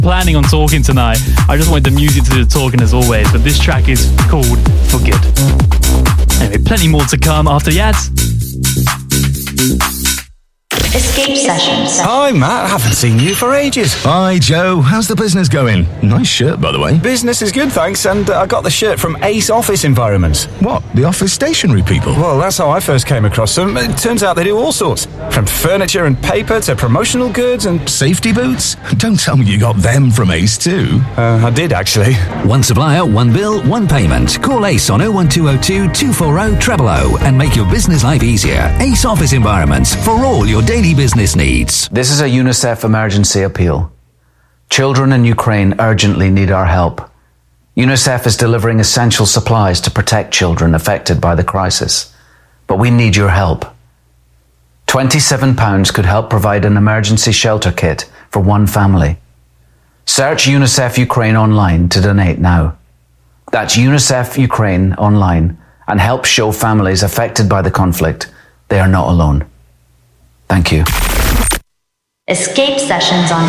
planning on talking tonight. I just wanted the music to do the talking as always, but this track is called For Good. Anyway, plenty more to come after the ads. Escape Sessions. Hi, Matt. I haven't seen you for ages. Hi, Joe. How's the business going? Nice shirt, by the way. Business is good, thanks, and I got the shirt from Ace Office Environments. What? The office stationery people? Well, that's how I first came across them. It turns out they do all sorts. From furniture and paper to promotional goods and... Safety boots? Don't tell me you got them from Ace too. I did, actually. One supplier, one bill, one payment. Call Ace on 01202 240 000 and make your business life easier. Ace Office Environments, for all your daily business needs. This is a UNICEF emergency appeal. Children in Ukraine urgently need our help. UNICEF is delivering essential supplies to protect children affected by the crisis. But we need your help. £27 could help provide an emergency shelter kit for one family. Search UNICEF Ukraine online to donate now. That's UNICEF Ukraine online and help show families affected by the conflict they are not alone. Thank you. Escape Sessions on